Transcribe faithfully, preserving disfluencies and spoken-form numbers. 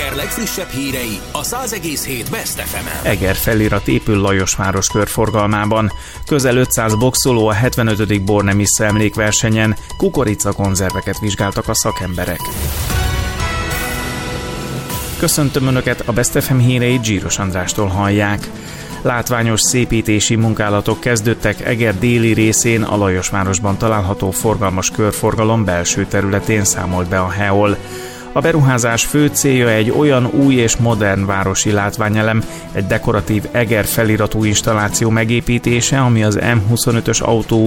Eger legfrissebb hírei a száz egész hét Best ef emen. Eger felirat épül Lajosváros körforgalmában. Közel ötszáz boxoló a hetvenötödik Bornemisza emlékversenyen. Kukoricakonzerveket vizsgáltak a szakemberek. Köszöntöm Önöket, a Best ef em híreit Zsíros Andrástól hallják. Látványos szépítési munkálatok kezdődtek Eger déli részén, a Lajosvárosban található forgalmas körforgalom belső területén, számolt be a hé e o el. A beruházás fő célja egy olyan új és modern városi látványelem, egy dekoratív Eger feliratú installáció megépítése, ami az em huszonötös autó